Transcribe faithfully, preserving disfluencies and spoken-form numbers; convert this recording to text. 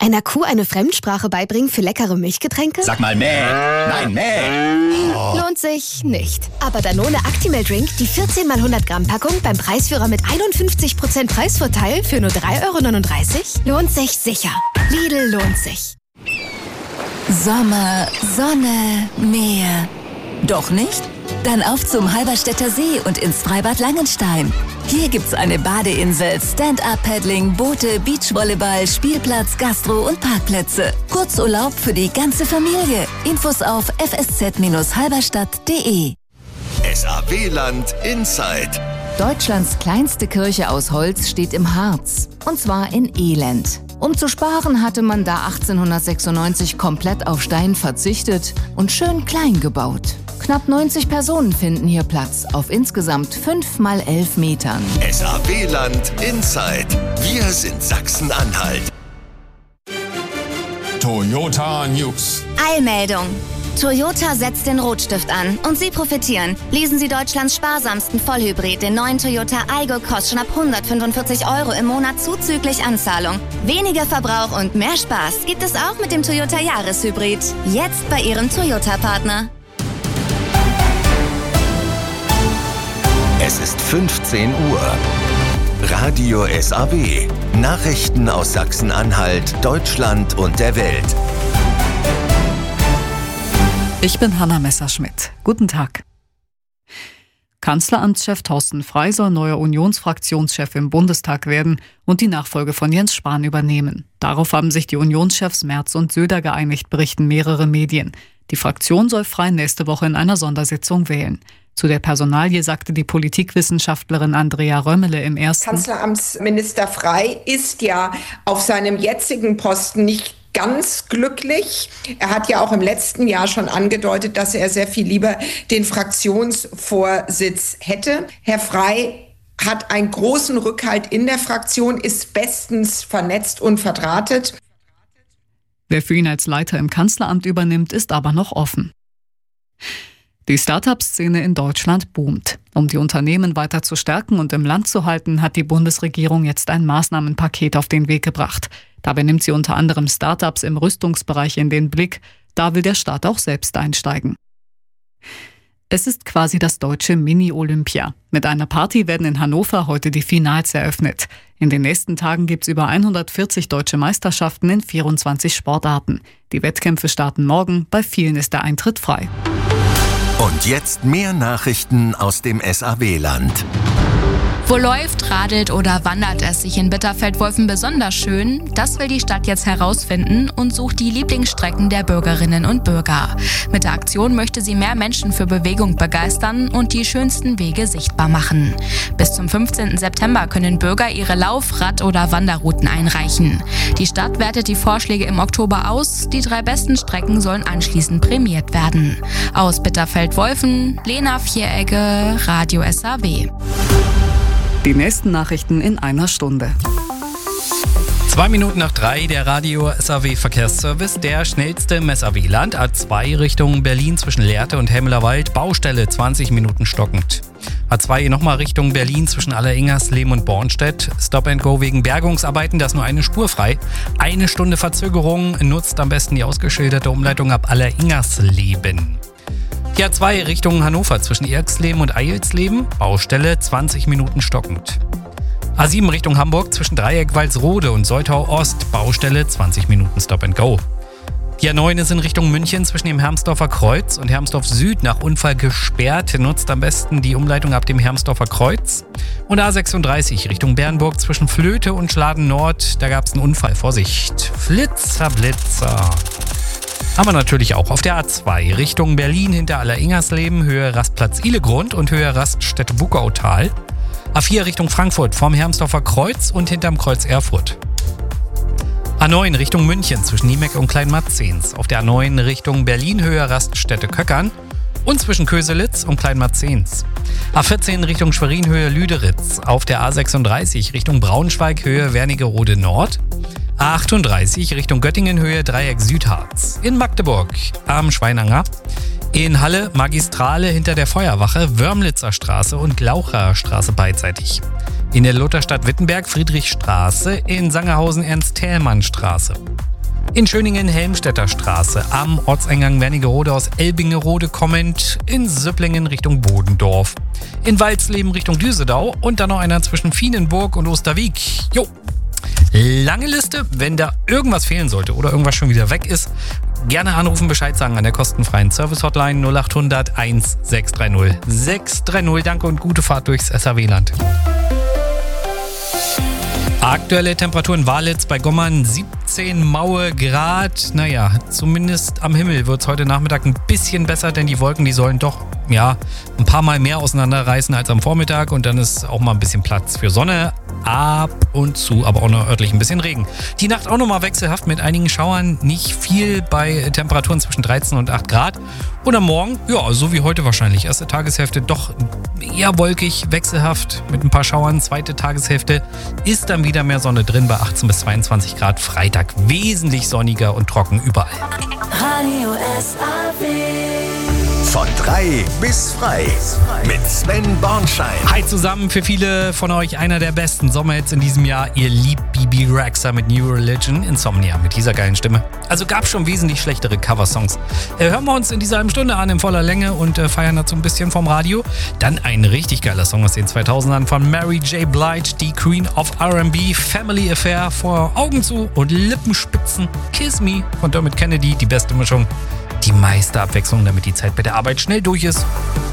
Einer Kuh eine Fremdsprache beibringen für leckere Milchgetränke? Sag mal mäh. Nein, mäh. Oh. Lohnt sich nicht. Aber Danone Actimel Drink, die vierzehn mal hundert Gramm Packung beim Preisführer mit einundfünfzig Prozent Preisvorteil für nur drei Euro neununddreißig, lohnt sich sicher. Lidl lohnt sich. Sommer, Sonne, Meer. Doch nicht? Dann auf zum Halberstädter See und ins Freibad Langenstein. Hier gibt's eine Badeinsel, Stand-Up-Paddling, Boote, Beachvolleyball, Spielplatz, Gastro und Parkplätze. Kurzurlaub für die ganze Familie. Infos auf f s z halberstadt punkt d e. S A W-Land Inside. Deutschlands kleinste Kirche aus Holz steht im Harz. Und zwar in Elend. Um zu sparen, hatte man da achtzehnhundertsechsundneunzig komplett auf Stein verzichtet und schön klein gebaut. Knapp neunzig Personen finden hier Platz auf insgesamt fünf mal elf Metern. S A W-Land Inside. Wir sind Sachsen-Anhalt. Toyota News. Eilmeldung. Toyota setzt den Rotstift an und Sie profitieren. Lesen Sie Deutschlands sparsamsten Vollhybrid, den neuen Toyota Aygo, kostet schon ab hundertfünfundvierzig Euro im Monat zuzüglich Anzahlung. Weniger Verbrauch und mehr Spaß gibt es auch mit dem Toyota Jahreshybrid. Jetzt bei Ihrem Toyota-Partner. Es ist fünfzehn Uhr. Radio S A W. Nachrichten aus Sachsen-Anhalt, Deutschland und der Welt. Ich bin Hanna Messerschmidt. Guten Tag. Kanzleramtschef Thorsten Frey soll neuer Unionsfraktionschef im Bundestag werden und die Nachfolge von Jens Spahn übernehmen. Darauf haben sich die Unionschefs Merz und Söder geeinigt, berichten mehrere Medien. Die Fraktion soll Frey nächste Woche in einer Sondersitzung wählen. Zu der Personalie sagte die Politikwissenschaftlerin Andrea Römmele im ersten... Kanzleramtsminister Frey ist ja auf seinem jetzigen Posten nicht ganz glücklich. Er hat ja auch im letzten Jahr schon angedeutet, dass er sehr viel lieber den Fraktionsvorsitz hätte. Herr Frey hat einen großen Rückhalt in der Fraktion, ist bestens vernetzt und verdrahtet. Wer für ihn als Leiter im Kanzleramt übernimmt, ist aber noch offen. Die Start-up-Szene in Deutschland boomt. Um die Unternehmen weiter zu stärken und im Land zu halten, hat die Bundesregierung jetzt ein Maßnahmenpaket auf den Weg gebracht. Dabei nimmt sie unter anderem Start-ups im Rüstungsbereich in den Blick. Da will der Staat auch selbst einsteigen. Es ist quasi das deutsche Mini-Olympia. Mit einer Party werden in Hannover heute die Finals eröffnet. In den nächsten Tagen gibt es über hundertvierzig deutsche Meisterschaften in vierundzwanzig Sportarten. Die Wettkämpfe starten morgen, bei vielen ist der Eintritt frei. Und jetzt mehr Nachrichten aus dem S A W-Land. Wo läuft, radelt oder wandert es sich in Bitterfeld-Wolfen besonders schön? Das will die Stadt jetzt herausfinden und sucht die Lieblingsstrecken der Bürgerinnen und Bürger. Mit der Aktion möchte sie mehr Menschen für Bewegung begeistern und die schönsten Wege sichtbar machen. Bis zum fünfzehnten September können Bürger ihre Lauf-, Rad- oder Wanderrouten einreichen. Die Stadt wertet die Vorschläge im Oktober aus. Die drei besten Strecken sollen anschließend prämiert werden. Aus Bitterfeld-Wolfen, Lena Vieregge, Radio S A W. Die nächsten Nachrichten in einer Stunde. Zwei Minuten nach drei, der Radio S A W Verkehrsservice, der schnellste im S A W-Land, A zwei Richtung Berlin zwischen Lehrte und Hemmelerwald, Baustelle zwanzig Minuten stockend. A zwei nochmal Richtung Berlin zwischen Alleringersleben und Bornstedt, Stop and Go wegen Bergungsarbeiten, da ist nur eine Spur frei. Eine Stunde Verzögerung, nutzt am besten die ausgeschilderte Umleitung ab Alleringersleben. Die A zwei Richtung Hannover zwischen Erxleben und Eilsleben, Baustelle zwanzig Minuten stockend. A sieben Richtung Hamburg zwischen Dreieck Walsrode und Soltau Ost, Baustelle zwanzig Minuten Stop and Go. Die A neun ist in Richtung München zwischen dem Hermsdorfer Kreuz und Hermsdorf Süd nach Unfall gesperrt, nutzt am besten die Umleitung ab dem Hermsdorfer Kreuz. Und A sechsunddreißig Richtung Bernburg zwischen Flöte und Schladen Nord, da gab es einen Unfall, Vorsicht, Flitzer, Blitzer. Aber natürlich auch auf der A zwei Richtung Berlin hinter Alleringersleben, Höhe Rastplatz Ihlegrund und Höhe Raststätte Buckautal. A vier Richtung Frankfurt vorm Hermsdorfer Kreuz und hinterm Kreuz Erfurt. A neun Richtung München zwischen Niemeck und Kleinmarzens. Auf der A neun Richtung Berlin Höhe Raststätte Köckern und zwischen Köselitz und Kleinmarzens. A vierzehn Richtung Schwerin Höhe Lüderitz. Auf der A sechsunddreißig Richtung Braunschweig Höhe Wernigerode Nord. A achtunddreißig Richtung Göttingen Höhe Dreieck Südharz. In Magdeburg am Schweinanger. In Halle Magistrale hinter der Feuerwache, Wörmlitzer Straße und Glaucher Straße beidseitig. In der Lutherstadt Wittenberg Friedrichstraße, in Sangerhausen Ernst-Thälmann Straße. In Schöningen-Helmstedter Straße, am Ortseingang Wernigerode aus Elbingerode kommend, in Süpplingen Richtung Bodendorf, in Walsleben Richtung Düsedau und dann noch einer zwischen Vienenburg und Osterwieck. Jo, lange Liste. Wenn da irgendwas fehlen sollte oder irgendwas schon wieder weg ist, gerne anrufen, Bescheid sagen an der kostenfreien Service-Hotline null acht hundert eins sechs drei null sechs drei null. Danke und gute Fahrt durchs S A W-Land. Aktuelle Temperatur in Walitz bei Gommern siebzehn Maue Grad. Naja, zumindest am Himmel wird es heute Nachmittag ein bisschen besser, denn die Wolken, die sollen doch, ja, ein paar Mal mehr auseinanderreißen als am Vormittag und dann ist auch mal ein bisschen Platz für Sonne. Ab und zu, aber auch noch örtlich ein bisschen Regen. Die Nacht auch nochmal wechselhaft mit einigen Schauern, nicht viel bei Temperaturen zwischen dreizehn und acht Grad. Und am Morgen, ja, so wie heute wahrscheinlich. Erste Tageshälfte doch eher wolkig, wechselhaft mit ein paar Schauern. Zweite Tageshälfte ist dann wieder mehr Sonne drin bei achtzehn bis zweiundzwanzig Grad. Freitag wesentlich sonniger und trocken überall. Radio S A W. Von drei bis frei mit Sven Bornschein. Hi zusammen, für viele von euch einer der besten Sommerhits in diesem Jahr. Ihr liebt B B Rexha mit New Religion, Insomnia mit dieser geilen Stimme. Also gab schon wesentlich schlechtere Coversongs. Äh, hören wir uns in dieser halben Stunde an in voller Länge und äh, feiern dazu ein bisschen vom Radio. Dann ein richtig geiler Song aus den zweitausendern von Mary J. Blige, die Queen of R and B, Family Affair, vor Augen zu und Lippenspitzen, Kiss Me von Dermot Kennedy, die beste Mischung. Die meiste Abwechslung, damit die Zeit bei der Arbeit schnell durch ist.